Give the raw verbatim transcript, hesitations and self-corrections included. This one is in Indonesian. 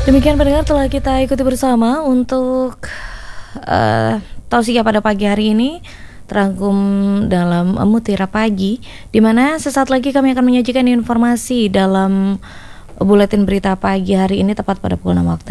Demikian pendengar telah kita ikuti bersama untuk uh, tausiah pada pagi hari ini, terangkum dalam Mutiara Pagi, di mana sesaat lagi kami akan menyajikan informasi dalam buletin berita pagi hari ini tepat pada pukul enam waktu